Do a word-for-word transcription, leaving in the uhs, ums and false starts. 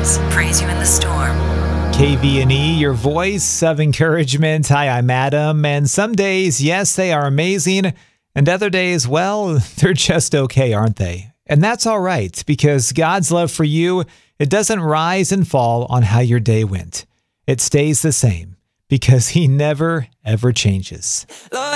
storms. Praise you in the storm. K V and E, your voice of encouragement. Hi, I'm Adam. And some days, yes, they are amazing. And other days, well, they're just okay, aren't they? And that's all right, because God's love for you, it doesn't rise and fall on how your day went. It stays the same, because He never, ever changes.